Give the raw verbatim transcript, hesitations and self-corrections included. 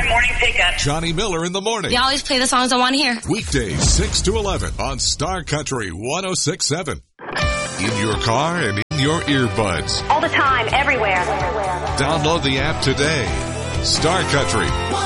Our morning pickup. Johnny Miller in the morning. You always play the songs I want to hear. Weekdays six to eleven on Star Country one oh six point seven. In your car and in your earbuds. All the time, everywhere. Download the app today. Star Country